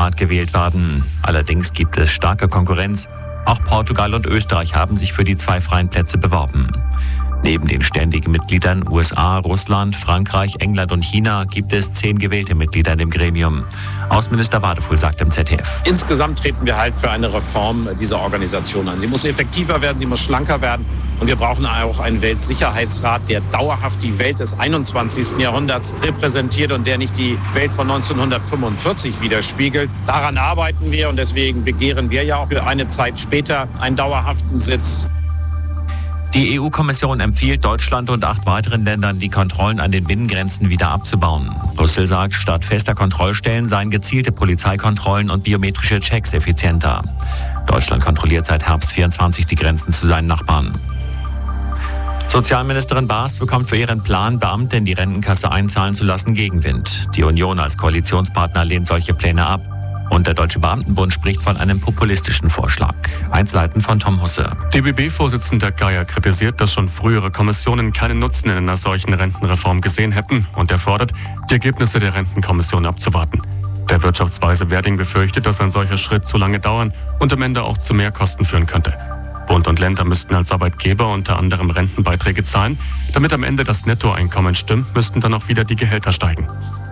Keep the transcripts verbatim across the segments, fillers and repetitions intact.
Bundesrat gewählt werden. Allerdings gibt es starke Konkurrenz. Auch Portugal und Österreich haben sich für die zwei freien Plätze beworben. Neben den ständigen Mitgliedern U S A, Russland, Frankreich, England und China gibt es zehn gewählte Mitglieder in dem Gremium. Außenminister Wadefuhl sagt im Z D F. Insgesamt treten wir halt für eine Reform dieser Organisation an. Sie muss effektiver werden, sie muss schlanker werden. Und wir brauchen auch einen Weltsicherheitsrat, der dauerhaft die Welt des einundzwanzigsten Jahrhunderts repräsentiert und der nicht die Welt von neunzehnhundertfünfundvierzig widerspiegelt. Daran arbeiten wir und deswegen begehren wir ja auch für eine Zeit später einen dauerhaften Sitz. Die E U-Kommission empfiehlt Deutschland und acht weiteren Ländern, die Kontrollen an den Binnengrenzen wieder abzubauen. Brüssel sagt, statt fester Kontrollstellen seien gezielte Polizeikontrollen und biometrische Checks effizienter. Deutschland kontrolliert seit Herbst vierundzwanzig die Grenzen zu seinen Nachbarn. Sozialministerin Baas bekommt für ihren Plan, Beamte in die Rentenkasse einzahlen zu lassen, Gegenwind. Die Union als Koalitionspartner lehnt solche Pläne ab. Und der Deutsche Beamtenbund spricht von einem populistischen Vorschlag. Einzelheiten von Tom Husse. D B B-Vorsitzender Geier kritisiert, dass schon frühere Kommissionen keinen Nutzen in einer solchen Rentenreform gesehen hätten und er fordert, die Ergebnisse der Rentenkommission abzuwarten. Der Wirtschaftsweise Werding befürchtet, dass ein solcher Schritt zu lange dauern und am Ende auch zu mehr Kosten führen könnte. Bund und Länder müssten als Arbeitgeber unter anderem Rentenbeiträge zahlen. Damit am Ende das Nettoeinkommen stimmt, müssten dann auch wieder die Gehälter steigen.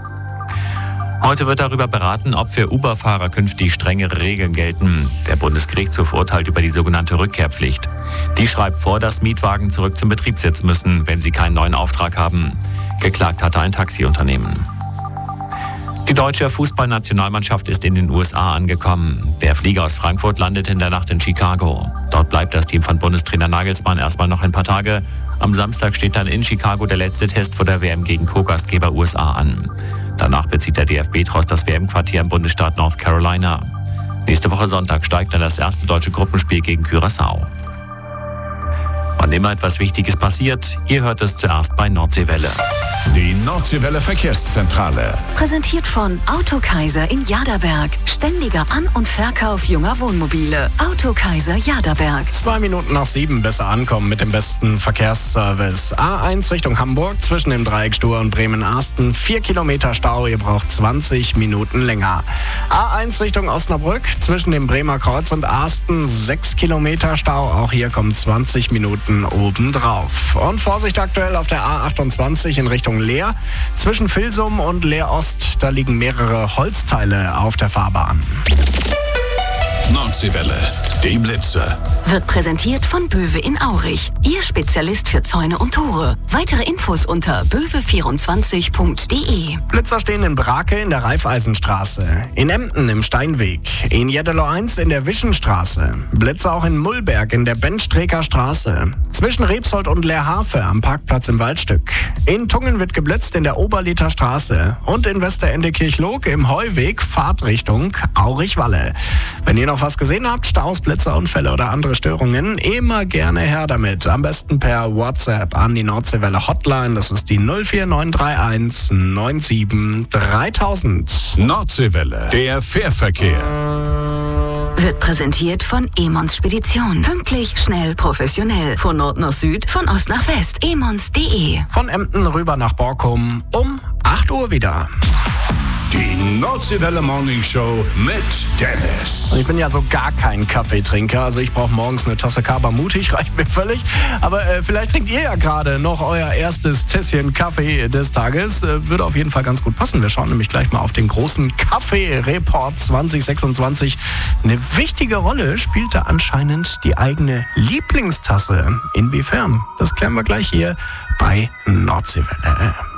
Heute wird darüber beraten, ob für Uber-Fahrer künftig strengere Regeln gelten. Der Bundesgerichtshof urteilt über die sogenannte Rückkehrpflicht. Die schreibt vor, dass Mietwagen zurück zum Betriebssitz müssen, wenn sie keinen neuen Auftrag haben. Geklagt hatte ein Taxiunternehmen. Die deutsche Fußballnationalmannschaft ist in den U S A angekommen. Der Flieger aus Frankfurt landet in der Nacht in Chicago. Dort bleibt das Team von Bundestrainer Nagelsmann erstmal noch ein paar Tage. Am Samstag steht dann in Chicago der letzte Test vor der W M gegen Co-Gastgeber U S A an. Danach bezieht der D F B-Tross das W M-Quartier im Bundesstaat North Carolina. Nächste Woche Sonntag steigt dann das erste deutsche Gruppenspiel gegen Curaçao. Wann immer etwas Wichtiges passiert, ihr hört es zuerst bei Nordseewelle. Die Nordseewelle Verkehrszentrale. Präsentiert von Autokaiser in Jaderberg. Ständiger An- und Verkauf junger Wohnmobile. Autokaiser Jaderberg. Zwei Minuten nach sieben besser ankommen mit dem besten Verkehrsservice. A eins Richtung Hamburg zwischen dem Dreieck Stur und Bremen-Arsten. Vier Kilometer Stau, ihr braucht zwanzig Minuten länger. A eins Richtung Osnabrück zwischen dem Bremer Kreuz und Arsten. Sechs Kilometer Stau, auch hier kommen zwanzig Minuten obendrauf. Und Vorsicht aktuell auf der A achtundzwanzig in Richtung Leer. Zwischen Vilsum und Leer Ost, da liegen mehrere Holzteile auf der Fahrbahn. Nordseewelle, die Blitze. Wird präsentiert von Böwe in Aurich. Ihr Spezialist für Zäune und Tore. Weitere Infos unter böwe vierundzwanzig punkt de. Blitzer stehen in Brake in der Raiffeisenstraße, in Emden im Steinweg, in Jeddelo eins in der Wischenstraße, Blitzer auch in Mullberg in der Benstreker Straße, zwischen Rebsold und Leerhafe am Parkplatz im Waldstück. In Tungen wird geblitzt in der Oberlether Straße und in Westerendekirch-Log im Heuweg Fahrtrichtung Aurich-Walle. Wenn ihr noch was gesehen habt, Staus, Blitzer, Unfälle oder andere Störungen, immer gerne her damit. Am besten per WhatsApp an die Nordseewelle Hotline. Das ist die null vier neun drei eins neun sieben dreitausend. Nordseewelle, der Fährverkehr. Wird präsentiert von Emons Spedition. Pünktlich, schnell, professionell. Von Nord nach Süd, von Ost nach West. emons punkt de. Von Emden rüber nach Borkum um acht Uhr wieder. Die Nordseewelle Morning Show mit Dennis. Und ich bin ja so gar kein Kaffeetrinker. Also ich brauche morgens eine Tasse Kaba mutig, reicht mir völlig. Aber äh, vielleicht trinkt ihr ja gerade noch euer erstes Tässchen Kaffee des Tages. Äh, würde auf jeden Fall ganz gut passen. Wir schauen nämlich gleich mal auf den großen Kaffee-Report zwanzig sechsundzwanzig. Eine wichtige Rolle spielte anscheinend die eigene Lieblingstasse. Inwiefern? Das klären wir gleich hier bei Nordseewelle.